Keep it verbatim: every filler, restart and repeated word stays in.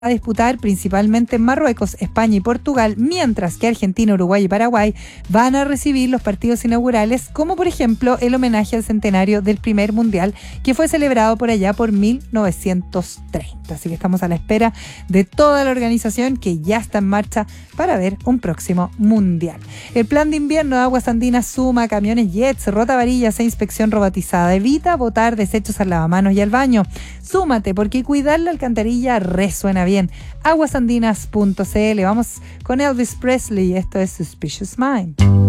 a disputar principalmente en Marruecos, España y Portugal, mientras que Argentina, Uruguay y Paraguay van a recibir los partidos inaugurales, como por ejemplo el homenaje al centenario del primer mundial, que fue celebrado por allá por mil novecientos treinta. Así que estamos a la espera de toda la organización que ya está en marcha para ver un próximo mundial. El plan de invierno de Aguas Andinas suma camiones Jets, rotavarillas e inspección robotizada. Evita botar desechos al lavamanos y al baño. Súmate, porque cuidar la alcantarilla resuena bien. aguasandinas punto c l. Vamos con Elvis Presley. Esto es Suspicious Mind.